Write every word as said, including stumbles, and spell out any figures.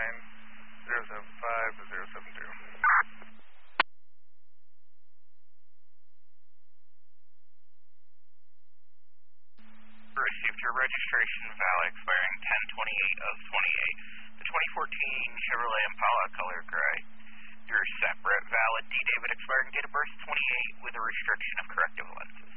nine zero seven five zero seven two. Received your registration valid expiring ten twenty-eight of twenty-eight. The twenty fourteen Chevrolet Impala color gray. Your separate valid D David expiring date of birth twenty-eight with a restriction of corrective lenses.